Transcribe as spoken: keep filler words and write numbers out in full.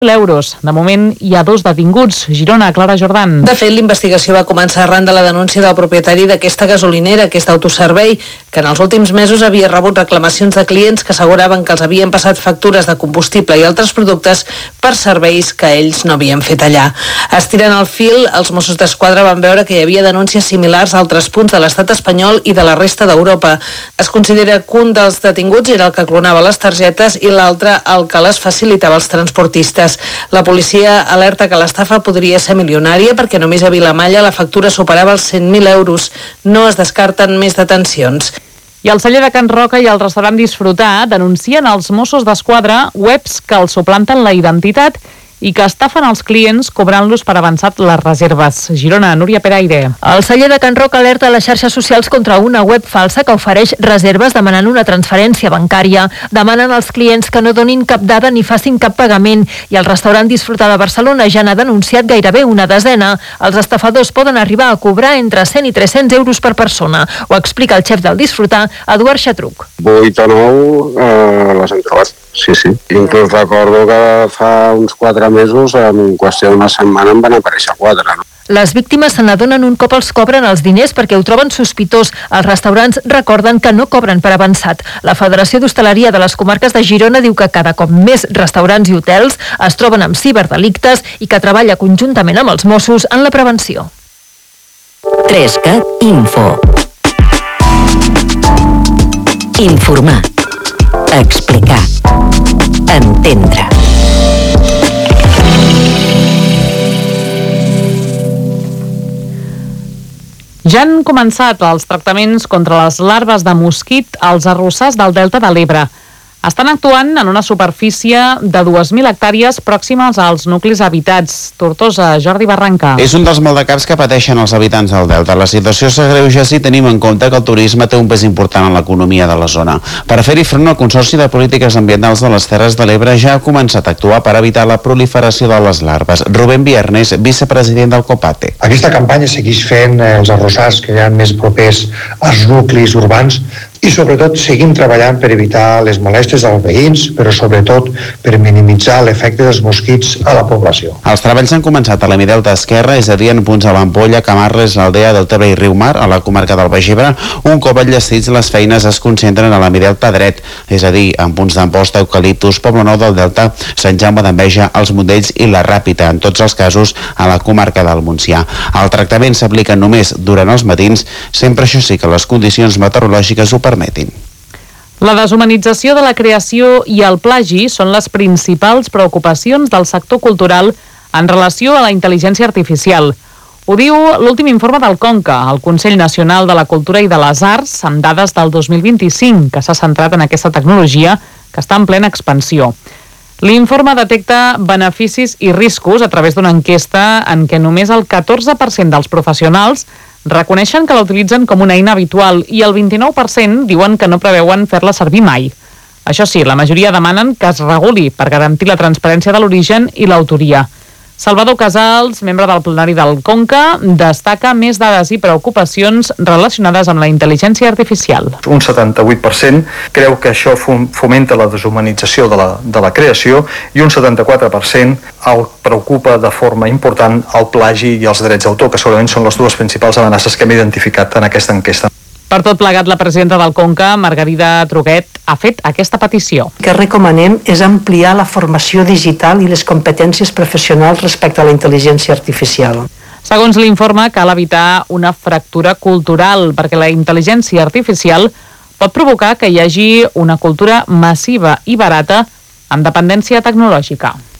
euros. De moment hi ha dos detinguts. Girona, Clara Jordan. De fet, l'investigació va començar arran de la denúncia del propietari d'aquesta gasolinera, aquest autoservei, que en els últims mesos havia rebut reclamacions de clients que asseguraven que els havien passat factures de combustible i altres productes per serveis que ells no havien fet allà. Estirant el fil, els Mossos d'Esquadra van veure que hi havia denúncies similars a altres punts de l'estat espanyol i de la resta d'Europa. Es considera que un dels detinguts era el que clonava les targetes i l'altre el que les facilitava als transportistes. La policia alerta que l'estafa podria ser milionària perquè només a Vilamalla la factura superava els cent mil euros. No es descarten més detencions. I el celler de Can Roca i el restaurant Disfrutar denuncien als Mossos d'Esquadra webs que els suplanten la identitat i que estafen els clients cobrant-los per avançat les reserves. Girona, Núria Peraire. El celler de Can Roca alerta a les xarxes socials contra una web falsa que ofereix reserves demanant una transferència bancària. Demanen als clients que no donin cap dada ni facin cap pagament i el restaurant Disfrutar de Barcelona ja n'ha denunciat gairebé una desena. Els estafadors poden arribar a cobrar entre cent i tres-cents euros per persona. Ho explica el xef del Disfrutar, Eduard Xatruc. vuit o nou eh, les hem trobat. Sí, sí. Inclús recordo que fa uns quatre mesos, en qüestió d'una setmana, en van aparèixer quatre. No? Les víctimes se n'adonen un cop els cobren els diners perquè ho troben sospitós. Els restaurants recorden que no cobren per avançat. La Federació d'Hostaleria de les Comarques de Girona diu que cada cop més restaurants i hotels es troben amb ciberdelictes i que treballa conjuntament amb els Mossos en la prevenció. tres cat Info. Informar. Explicar. Entendre. Ja han començat els tractaments contra les larves de mosquit als arrossars del Delta de l'Ebre. Estan actuant en una superfície de dues mil hectàrees pròximes als nuclis habitats. Tortosa, Jordi Barranca. És un dels maldecaps que pateixen els habitants del Delta. La situació s'agreuja si tenim en compte que el turisme té un pes important en l'economia de la zona. Per fer-hi front, el Consorci de Polítiques Ambientals de les Terres de l'Ebre ja ha començat a actuar per evitar la proliferació de les larves. Rubén Viernes, vicepresident del COPATE. Aquesta campanya segueix fent els arrossars que hi ha més propers als nuclis urbans i sobretot seguim treballant per evitar les molèsties dels veïns, però sobretot per minimitzar l'efecte dels mosquits a la població. Els treballs han començat a la Midelta Esquerra, és a dir, en punts a l'Ampolla, Camarles, l'Aldea, Deltebre i Riumar, a la comarca del Baix Ebre. Un cop enllestits, les feines es concentren a la Midelta dret, és a dir, en punts d'Amposta, Eucaliptus, Poblenou del Delta, Sant Jaume d'Enveja, els Montells i la Ràpita, en tots els casos a la comarca del Montsià. El tractament s'aplica només durant els matins, sempre això sí que les condicions meteorològiques ho permetin. La deshumanització de la creació i el plagi són les principals preocupacions del sector cultural en relació a la intel·ligència artificial. Ho diu l'últim informe del CONCA, el Consell Nacional de la Cultura i de les Arts, amb dades del dos mil vint-i-cinc, que s'ha centrat en aquesta tecnologia que està en plena expansió. L'informe detecta beneficis i riscos a través d'una enquesta en què només el catorze per cent dels professionals reconeixen que la utilitzen com una eina habitual i el vint-i-nou per cent diuen que no preveuen fer-la servir mai. Això sí, la majoria demanen que es reguli per garantir la transparència de l'origen i l'autoria. Salvador Casals, membre del plenari del CONCA, destaca més dades i preocupacions relacionades amb la intel·ligència artificial. Un setanta-vuit per cent creu que això fomenta la deshumanització de la, de la creació i un setanta-quatre per cent el preocupa de forma important el plagi i els drets d'autor, que segurament són les dues principals amenaces que hem identificat en aquesta enquesta. Per tot plegat, la presidenta del CONCA, Margarida Truguet, ha fet aquesta petició. El que recomanem és ampliar la formació digital i les competències professionals respecte a la intel·ligència artificial. Segons l'informe, cal evitar una fractura cultural, perquè la intel·ligència artificial pot provocar que hi hagi una cultura massiva i barata amb dependència tecnològica.